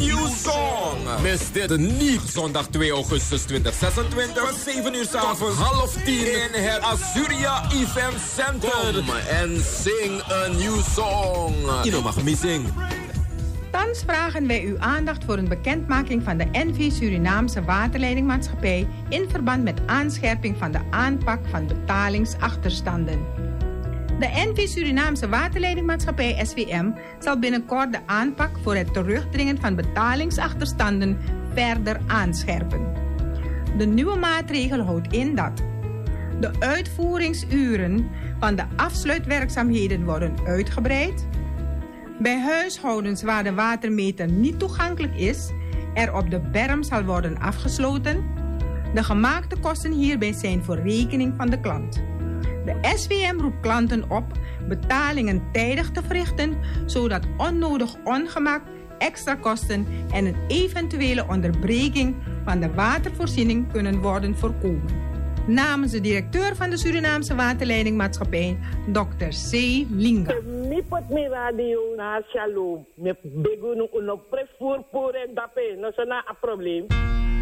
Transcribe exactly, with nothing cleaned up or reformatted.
new song. Mis dit niet zondag twee augustus tweeduizend zesentwintig van zeven uur 's avonds half tien in het Azuria Event Center. Kom en zing een new song. Je mag me zingen. Thans vragen wij uw aandacht voor een bekendmaking van de N V Surinaamse Waterleidingmaatschappij in verband met aanscherping van de aanpak van betalingsachterstanden. De N V Surinaamse Waterleidingmaatschappij S V M zal binnenkort de aanpak voor het terugdringen van betalingsachterstanden verder aanscherpen. De nieuwe maatregel houdt in dat de uitvoeringsuren van de afsluitwerkzaamheden worden uitgebreid. Bij huishoudens waar de watermeter niet toegankelijk is, er op de berm zal worden afgesloten. De gemaakte kosten hierbij zijn voor rekening van de klant. De S V M roept klanten op betalingen tijdig te verrichten, zodat onnodig ongemak, extra kosten en een eventuele onderbreking van de watervoorziening kunnen worden voorkomen. Namens de directeur van de Surinaamse Waterleidingmaatschappij, dokter C. Linga. Mi pot mi radio na shalom. Me begunu uno prevoer por en dape. No sona a probleem.